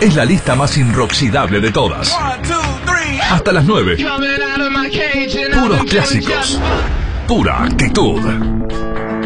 es la lista más inoxidable de todas. Hasta las 9. Puros clásicos. Pura actitud.